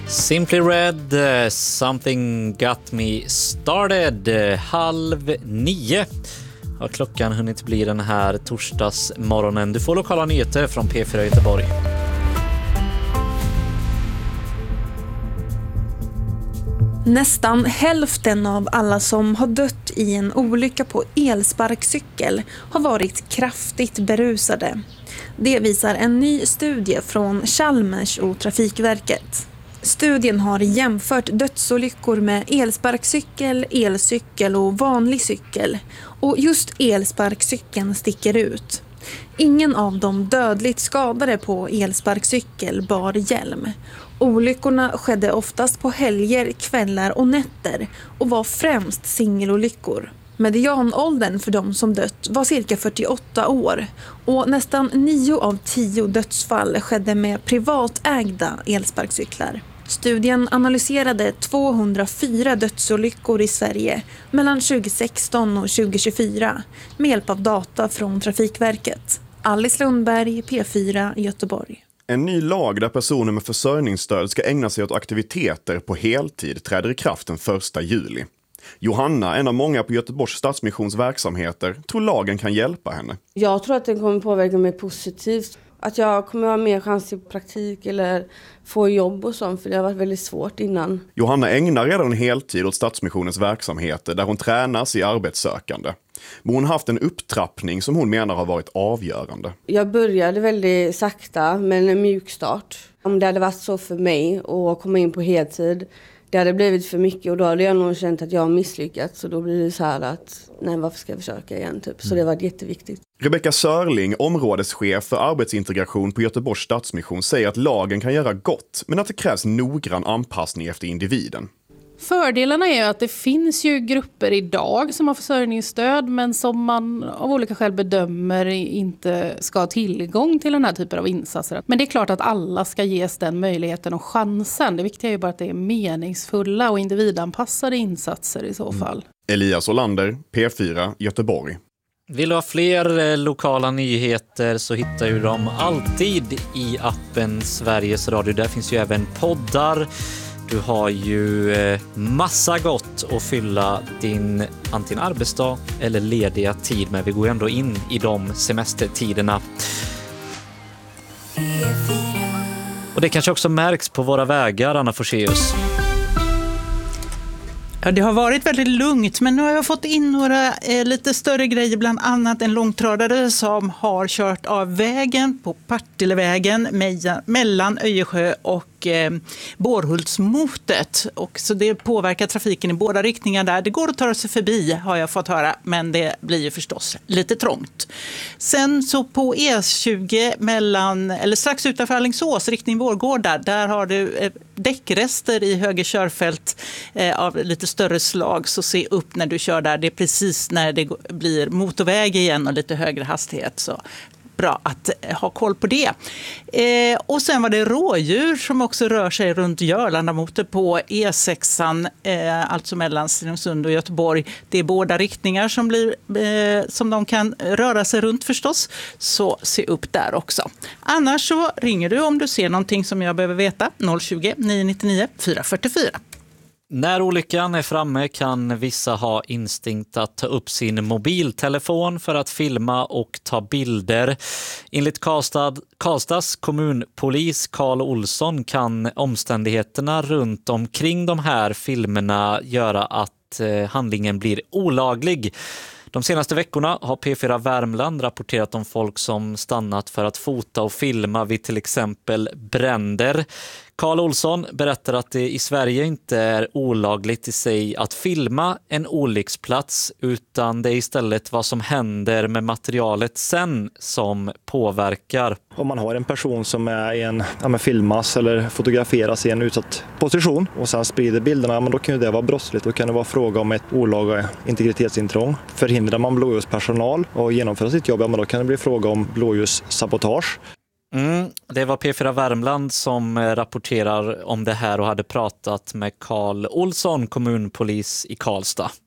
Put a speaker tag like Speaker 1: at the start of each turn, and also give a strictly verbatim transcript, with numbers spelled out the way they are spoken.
Speaker 1: Simply Red, uh, Something Got Me Started, uh, halv nio. Har klockan hunnit bli den här torsdagsmorgonen. Du får lokala nyheter från P fyra Göteborg.
Speaker 2: Nästan hälften av alla som har dött i en olycka på elsparkcykel har varit kraftigt berusade. Det visar en ny studie från Chalmers och Trafikverket. Studien har jämfört dödsolyckor med elsparkcykel, elcykel och vanlig cykel. Och just elsparkcykeln sticker ut. Ingen av de dödligt skadade på elsparkcykel bar hjälm. Olyckorna skedde oftast på helger, kvällar och nätter och var främst singelolyckor. Medianåldern för de som dött var cirka fyrtioåtta år och nästan nio av tio dödsfall skedde med privatägda elsparkcyklar. Studien analyserade tvåhundrafyra dödsolyckor i Sverige mellan tjugohundrasexton och tjugohundratjugofyra med hjälp av data från Trafikverket. Alice Lundberg, P fyra, Göteborg.
Speaker 3: En ny lag där personer med försörjningsstöd ska ägna sig åt aktiviteter på heltid träder i kraft den första juli. Johanna, en av många på Göteborgs Stadsmissions verksamheter, tror lagen kan hjälpa henne.
Speaker 4: Jag tror att den kommer påverka mig positivt. Att jag kommer ha mer chans till praktik eller få jobb och sånt, för det har varit väldigt svårt innan.
Speaker 3: Johanna ägnar redan en heltid åt Stadsmissionens verksamheter där hon tränas i arbetssökande. Men hon har haft en upptrappning som hon menar har varit avgörande.
Speaker 4: Jag började väldigt sakta med en mjukstart. Om det hade varit så för mig att komma in på heltid, det hade blivit för mycket och då hade jag nog känt att jag har misslyckats. Så då blir det så här att, nej, varför ska jag försöka igen? Typ. Så det var jätteviktigt.
Speaker 3: Rebecka Sörling, områdeschef för arbetsintegration på Göteborgs Stadsmission, säger att lagen kan göra gott, men att det krävs noggrann anpassning efter individen.
Speaker 5: Fördelarna är ju att det finns ju grupper idag som har försörjningsstöd men som man av olika skäl bedömer inte ska ha tillgång till den här typen av insatser. Men det är klart att alla ska ges den möjligheten och chansen. Det viktiga är ju bara att det är meningsfulla och individanpassade insatser i så fall. Mm.
Speaker 3: Elias Olander, P fyra, Göteborg.
Speaker 1: Vill du ha fler lokala nyheter så hittar du dem alltid i appen Sveriges Radio. Där finns ju även poddar. Du har ju massa gott att fylla din antingen arbetsdag eller lediga tid med. Vi går ändå in i de semestertiderna. Och det kanske också märks på våra vägar, Anna Forseus.
Speaker 6: Ja, det har varit väldigt lugnt, men nu har jag fått in några eh, lite större grejer, bland annat en långtradare som har kört av vägen på Partillevägen me- mellan Öjersjö och eh, Borhultsmotet. Och så det påverkar trafiken i båda riktningar där. Det går att ta sig förbi, har jag fått höra, men det blir ju förstås lite trångt. Sen så på E tjugo mellan, eller strax utanför Alingsås, riktning Vårgårda, där har du eh, däckrester i höger körfält eh, av lite större slag, så se upp när du kör där. Det är precis när det blir motorväg igen och lite högre hastighet, så bra att ha koll på det. Eh, och sen var det rådjur som också rör sig runt Görlandamotet på E sexan, eh, alltså mellan Stenungsund och Göteborg. Det är båda riktningar som, blir, eh, som de kan röra sig runt förstås, så se upp där också. Annars så ringer du om du ser någonting som jag behöver veta, noll tjugo, nio nittionio, fyra fyrtiofyra.
Speaker 1: När olyckan är framme kan vissa ha instinkt att ta upp sin mobiltelefon för att filma och ta bilder. Enligt Karlstad, Karlstads kommunpolis Carl Olsson kan omständigheterna runt omkring de här filmerna göra att eh, handlingen blir olaglig. De senaste veckorna har P fyra Värmland rapporterat om folk som stannat för att fota och filma vid till exempel bränder. Carl Olsson berättar att det i Sverige inte är olagligt i sig att filma en olycksplats, utan det är istället vad som händer med materialet sen som påverkar.
Speaker 7: Om man har en person som är i en, ja, men filmas eller fotograferas i en utsatt position och sen sprider bilderna, men då kan ju det vara brottsligt. Då kan det vara fråga om ett olaga integritetsintrång. Förhindrar man blåljuspersonal och genomföra sitt jobb, ja, men då kan det bli fråga om blåljussabotage.
Speaker 1: Mm, det var P fyra Värmland som rapporterar om det här och hade pratat med Carl Olsson, kommunpolis i Karlstad.